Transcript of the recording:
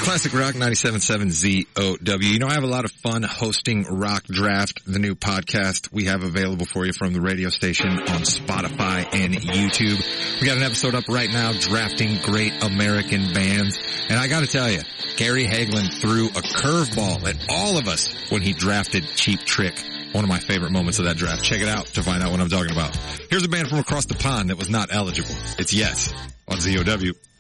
Classic Rock 97.7 ZOW. You know, I have a lot of fun hosting Rock Draft, the new podcast we have available for you from the radio station on Spotify and YouTube. We got an episode up right now, drafting great American bands. And I gotta tell you, Gary Hagland threw a curveball at all of us when he drafted Cheap Trick. One of my favorite moments of that draft. Check it out to find out what I'm talking about. Here's a band from across the pond that was not eligible. It's Yes on ZOW.